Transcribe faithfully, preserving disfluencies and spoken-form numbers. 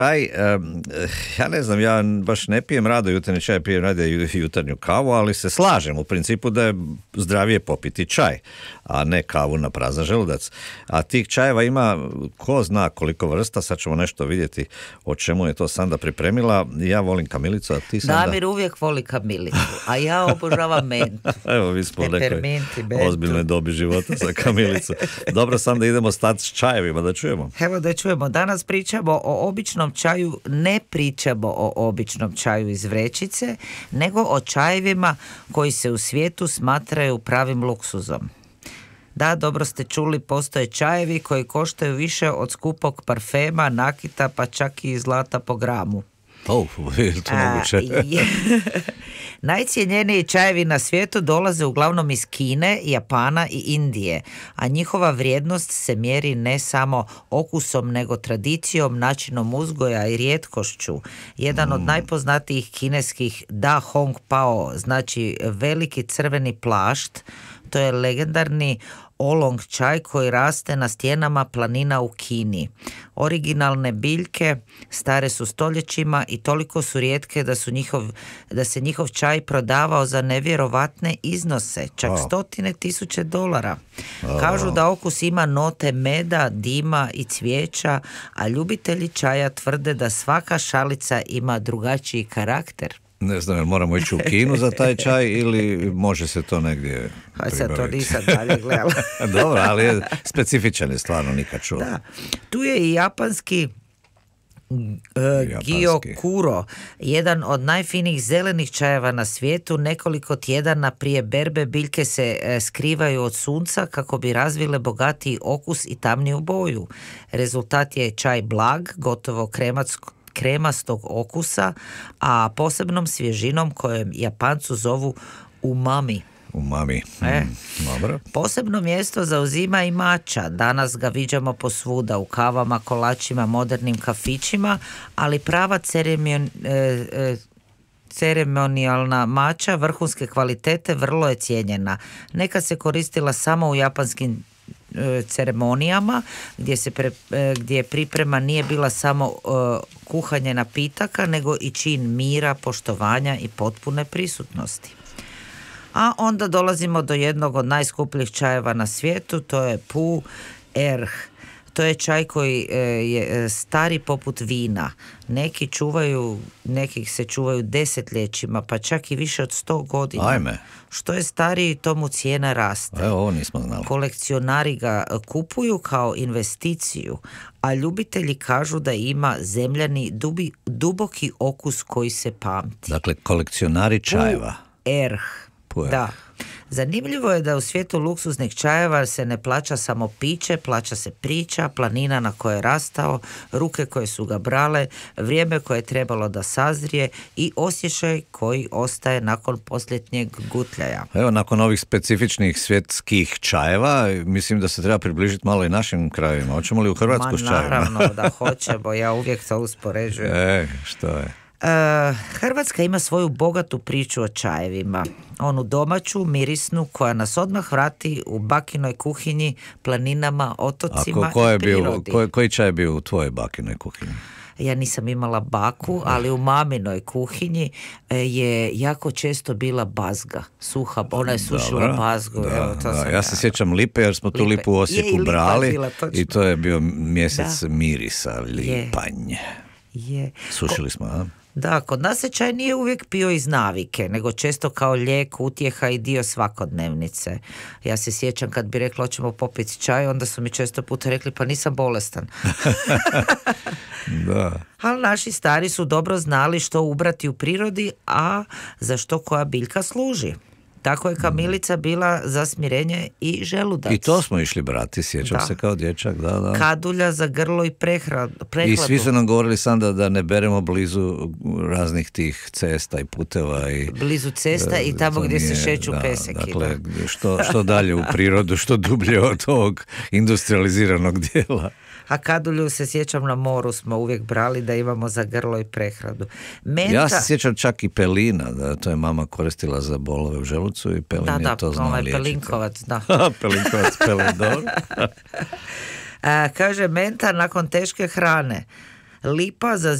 Čaj, um, ja ne znam, ja baš ne pijem rado jutarnji čaj, pijem rado jutarnju kavu, ali se slažem u principu da je zdravije popiti čaj, a ne kavu na prazan želudac. A tih čajeva ima ko zna koliko vrsta, sad ćemo nešto vidjeti o čemu je to Sanda pripremila. Ja volim kamilicu, a ti Sanda? Damir uvijek voli kamilicu, a ja obožavam mentu. Evo, vi smo u nekoj ozbiljnoj dobi života za kamilicu. Dobro, Sanda, idemo stati s čajevima, da čujemo. Evo da čujemo, danas pričamo o običnom čaju, ne pričamo o običnom čaju iz vrećice, nego o čajevima koji se u svijetu smatraju pravim luksuzom. Da, dobro ste čuli, postoje čajevi koji koštaju više od skupog parfema, nakita, pa čak i zlata po gramu. Oh, je to moguće? Najcijenjeniji čajevi na svijetu dolaze uglavnom iz Kine, Japana i Indije, a njihova vrijednost se mjeri ne samo okusom, nego tradicijom, načinom uzgoja i rijetkošću. Jedan mm. od najpoznatijih kineskih Da Hong Pao, znači veliki crveni plašt, to je legendarni olong čaj koji raste na stijenama planina u Kini. Originalne biljke stare su stoljećima i toliko su rijetke da, su njihov, da se njihov čaj prodavao za nevjerovatne iznose, čak wow. stotine tisuće dolara. Wow. Kažu da okus ima note meda, dima i cvijeća, a ljubitelji čaja tvrde da svaka šalica ima drugačiji karakter. Ne znam, moramo ići u Kinu za taj čaj ili može se to negdje pribaviti? Sad to nisam dalje gledala. Dobro, ali je specifičan je stvarno, nikad čuo. Da. Tu je i japanski uh, Gyokuro, jedan od najfinijih zelenih čajeva na svijetu. Nekoliko tjedana prije berbe biljke se uh, skrivaju od sunca kako bi razvile bogatiji okus i tamniju boju. Rezultat je čaj blag, gotovo krematsko kremastog okusa, a posebnom svježinom kojem Japancu zovu umami. Umami. E. Dobro. Posebno mjesto zauzima i mača. Danas ga viđamo posvuda, u kavama, kolačima, modernim kafićima, ali prava ceremon, e, e, ceremonijalna mača vrhunske kvalitete vrlo je cijenjena. Neka se koristila samo u japanskim ceremonijama gdje se pre, gdje priprema nije bila samo uh, kuhanje napitaka, nego i čin mira, poštovanja i potpune prisutnosti. A onda dolazimo do jednog od najskupljih čajeva na svijetu, to je Pu Erh. To je čaj koji e, je stari poput vina. Neki čuvaju, nekih se čuvaju desetljećima, pa čak i više od sto godina. Ajme. Što je stariji, tomu cijena raste. Evo, ovo nismo znali. Kolekcionari ga kupuju kao investiciju, a ljubitelji kažu da ima zemljani dubi, duboki okus koji se pamti. Dakle, kolekcionari čajeva. Pu Erh. Pu Erh. Da. Zanimljivo je da u svijetu luksuznih čajeva se ne plaća samo piće, plaća se priča, planina na kojoj je rastao, ruke koje su ga brale, vrijeme koje je trebalo da sazrije i osjećaj koji ostaje nakon posljednjeg gutljaja. Evo, nakon ovih specifičnih svjetskih čajeva, mislim da se treba približiti malo i našim krajevima. Hoćemo li u Hrvatsku s čajevima? Naravno da hoćemo, ja uvijek to uspoređujem. E, što je? Uh, Hrvatska ima svoju bogatu priču o čajevima. Onu domaću, mirisnu, koja nas odmah vrati u bakinoj kuhinji, planinama, otocima A ko, ko je i prirodi. Bio, ko, koji čaj je bio u tvojoj bakinoj kuhinji? Ja nisam imala baku, ali u maminoj kuhinji je jako često bila bazga, suha, ona je sušila Dobro, bazgu. Da, evo, to da. sam Ja se sjećam lipe, jer smo tu lipe. Lipu u Osijeku je, brali bila, i to je bio mjesec da. mirisa, lipanje. Je. Sušili smo, a? Da, kod nas se čaj nije uvijek pio iz navike, nego često kao lijek, utjeha i dio svakodnevnice. Ja se sjećam kad bi rekla hoćemo popiti čaj, onda su mi često puta rekli pa nisam bolestan. Da. Ali naši stari su dobro znali što ubrati u prirodi, a za što koja biljka služi. Tako je kamilica bila za smirenje i želudac. I to smo išli brati, sjećam da. se kao dječak. Da, da. Kadulja za grlo i prehradu. I svi su nam govorili sam da, da ne beremo blizu raznih tih cesta i puteva. I, blizu cesta i tamo gdje nije, se šeću da, peseki. Dakle, što, što dalje u prirodu, što dublje od tog industrializiranog dijela. A kadulju se sjećam na moru smo uvijek brali da imamo za grlo i prehradu. Menta... Ja se sjećam čak i pelina, da to je mama koristila za bolove u želucu i pelin da, je da, to znao liječiti. Pelinkovac, da. Pelinkovac, pelin, dobro. A, kaže, menta nakon teške hrane Lipa za